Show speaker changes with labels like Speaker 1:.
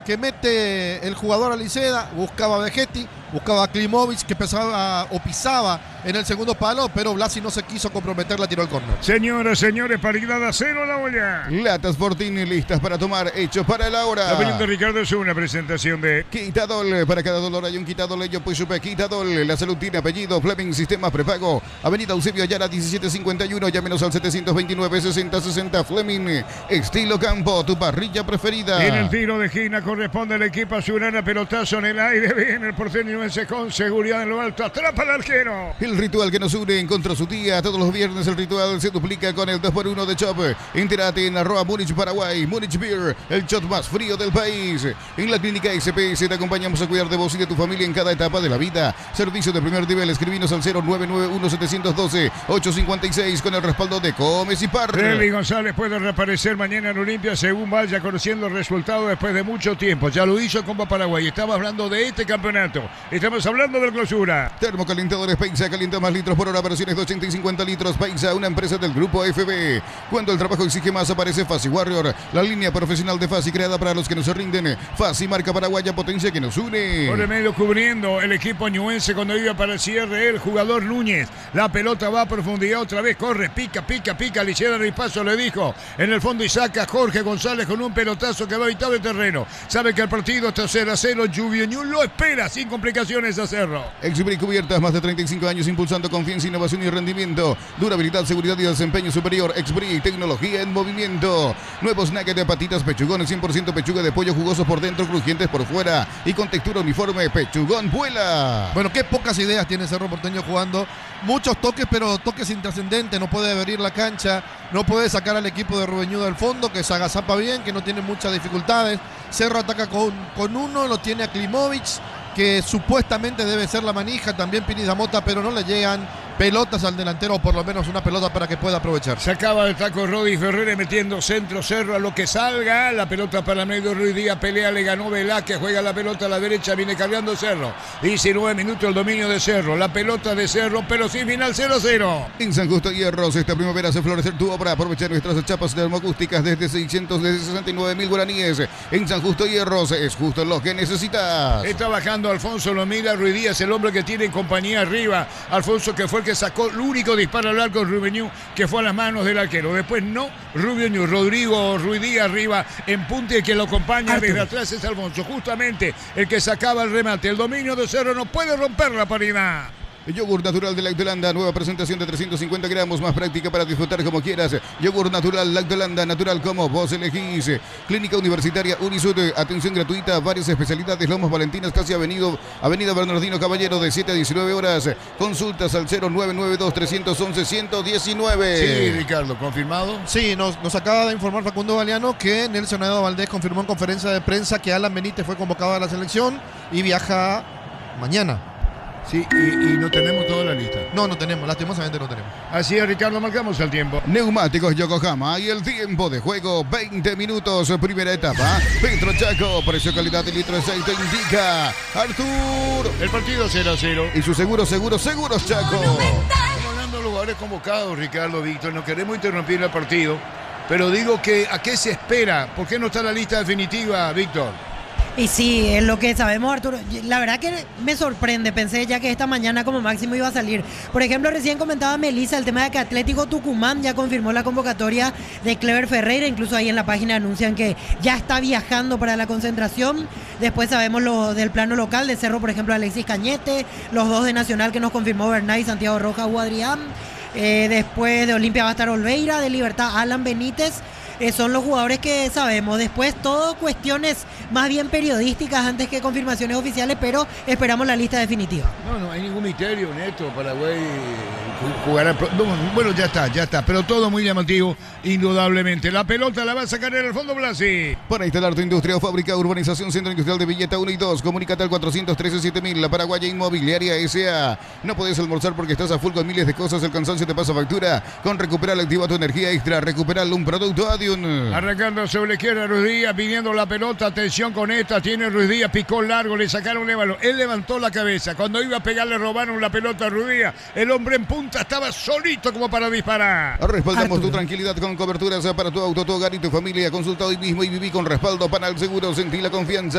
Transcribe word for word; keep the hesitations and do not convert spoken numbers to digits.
Speaker 1: Que mete el jugador Aliceda, buscaba a Vegetti, buscaba a Klimovic que pesaba o pisaba en el segundo palo, pero Blasi no se quiso comprometer, la tiró al córner.
Speaker 2: Señoras, señores, paridad a cero la olla.
Speaker 3: Latas Fortini listas para tomar, hechos para la hora.
Speaker 2: La opinión de Ricardo es una presentación de
Speaker 3: Quitadol. Para cada dolor hay un Quitadol. Ello pues supe Quitadol. La salud tiene apellido. Fleming Sistema Prepago. Avenida Eusebio Ayala diecisiete cincuenta y uno. Llámenos al setecientos veintinueve sesenta sesenta. Fleming. Estilo campo. Tu parrilla preferida.
Speaker 2: En el tiro de esquina corresponde al equipo azulana. Pelotazo en el aire. Viene el porteño con seguridad en lo alto. Atrapa al arquero.
Speaker 3: El ritual que nos une en contra su día. Todos los viernes el ritual se duplica con el dos por uno de Chop. Entérate en arroba Múnich Paraguay. Múnich Beer. El shot más frío del país. En la clínica S P S te acompañamos a cuidar de vos y de tu familia en cada etapa de la vida. Servicio de primer nivel. Escribinos al cero nueve nueve uno siete uno dos ocho cinco seis con el respaldo de Comes y Par.
Speaker 2: Relly González puede reaparecer mañana en Olimpia según vaya conociendo el resultado después de mucho tiempo. Ya lo hizo Copa Paraguay. Estamos hablando de este campeonato. Estamos hablando de la clausura.
Speaker 3: Termocalentadores Paisa. Calienta más litros por hora. Versiones de ochenta y cincuenta litros. Paisa, una empresa del grupo F B. Cuando el trabajo exige más, aparece Fasi Warrior. La línea profesional de Fasi creada para los que no se rinden. Fasi, marca paraguaya, potencia que nos une.
Speaker 2: Por el medio cubriendo el equipo ñuense cuando iba para el cierre el jugador Núñez. La pelota va a profundidad otra vez. Corre, pica, pica, pica. Le hicieron el paso, le dijo. En el fondo y saca Jorge González con un pelotazo que va a mitad de terreno. Sabe que el partido está cero a cero. Lluvia Ñu lo espera sin complicaciones a Cerro.
Speaker 3: Exhibir cubiertas, más de treinta y cinco años impulsando confianza, innovación y rendimiento. Durabilidad, seguridad y desempeño superior. Exbri, tecnología en movimiento. Nuevos nuggets de patitas pechugones, cien por ciento pechuga de pollo jugosos por dentro, crujientes por fuera y con textura uniforme. Pechugón vuela.
Speaker 1: Bueno, qué pocas ideas tiene Cerro Porteño jugando. Muchos toques, pero toques intrascendentes. No puede abrir la cancha, no puede sacar al equipo de Rubeñú del fondo, que se agazapa bien, que no tiene muchas dificultades. Cerro ataca con, con uno, lo tiene a Klimovic, que supuestamente debe ser la manija, también Pinizamota, pero no le llegan pelotas al delantero, o por lo menos una pelota para que pueda aprovechar.
Speaker 2: Se acaba el taco Rodi Ferreira metiendo centro Cerro a lo que salga. La pelota para medio Ruiz Díaz, pelea, le ganó Velázquez, juega la pelota a la derecha, viene cargando Cerro. diecinueve minutos el dominio de Cerro, la pelota de Cerro, pero sin final cero a cero.
Speaker 3: En San Justo Hierros, esta primavera hace florecer tu obra. Aprovecha nuestras chapas termoacústicas desde seiscientos, desde sesenta y nueve mil guaraníes. En San Justo Hierros es justo lo que necesitas.
Speaker 2: Está bajando Alfonso, lo mira Ruiz Díaz, el hombre que tiene en compañía arriba. Alfonso, que fue el que sacó el único disparo al arco, Rubeñú, que fue a las manos del arquero. Después no, Rubeñú, Rodrigo Ruiz Díaz arriba en punta, y que lo acompaña Arturo. Desde atrás es Alfonso, justamente el que sacaba el remate. El dominio de Cerro no puede romper la paridad.
Speaker 3: El yogur natural de Lactolanda, nueva presentación de trescientos cincuenta gramos, más práctica para disfrutar como quieras. Yogur natural Lactolanda, natural como vos elegís. Clínica Universitaria Unisud, atención gratuita, varias especialidades. Lomos Valentinas, casi avenido, Avenida Bernardino Caballero, de siete a diecinueve horas. Consultas al cero nueve nueve dos, tres uno uno, uno uno nueve.
Speaker 2: Sí, Ricardo, ¿confirmado?
Speaker 1: Sí, nos, nos acaba de informar Facundo Galeano que Nelson Edo Valdés confirmó en conferencia de prensa que Alan Benítez fue convocado a la selección y viaja mañana.
Speaker 2: Sí, y, y no tenemos toda la lista.
Speaker 1: No, no tenemos, lastimosamente no tenemos.
Speaker 2: Así es, Ricardo, marcamos el tiempo.
Speaker 3: Neumáticos Yokohama y el tiempo de juego, veinte minutos, primera etapa. Petro Chaco, precio calidad de litro de aceite indica Artur.
Speaker 2: El partido cero a cero.
Speaker 3: Y su seguro, seguro, seguros Chaco.
Speaker 2: Estamos hablando de los jugadores convocados, Ricardo, Víctor. No queremos interrumpir el partido, pero digo que ¿a qué se espera? ¿Por qué no está la lista definitiva, Víctor?
Speaker 4: Y sí, es lo que sabemos, Arturo. La verdad que me sorprende. Pensé ya que esta mañana como máximo iba a salir. Por ejemplo, recién comentaba Melissa el tema de que Atlético Tucumán ya confirmó la convocatoria de Clever Ferreira. Incluso ahí en la página anuncian que ya está viajando para la concentración. Después sabemos lo del plano local de Cerro, por ejemplo, Alexis Cañete. Los dos de Nacional que nos confirmó Bernay, Santiago Rojas o Adrián. Eh, después de Olimpia va a estar Olveira, de Libertad Alan Benítez. Eh, son los jugadores que sabemos. Después todo cuestiones más bien periodísticas antes que confirmaciones oficiales, pero esperamos la lista definitiva.
Speaker 2: No, no hay ningún misterio en esto. Paraguay jugará. Bueno, ya está, ya está. Pero todo muy llamativo, indudablemente. La pelota la va a sacar en el fondo Blasi.
Speaker 3: Para instalar tu industria o fábrica, urbanización Centro Industrial de Villeta uno y dos. Comunícate al cuatrocientos trece siete mil. La Paraguaya Inmobiliaria S A. No podés almorzar porque estás a full con miles de cosas. El cansancio te pasa factura. Con Recuperal activa tu energía extra. Recuperal un producto adiós. atención.
Speaker 2: Arrancando sobre la izquierda Ruiz Díaz, pidiendo la pelota, atención con esta, tiene Ruiz Díaz, picó largo, le sacaron el balón, él levantó la cabeza, cuando iba a pegar le robaron la pelota a Ruiz Díaz, el hombre en punta estaba solito como para disparar.
Speaker 3: Respaldamos
Speaker 4: Arturo.
Speaker 3: tu tranquilidad con coberturas para tu auto, tu hogar y tu familia. Consulta hoy mismo y viví con respaldo Panal Seguro, sentí la confianza.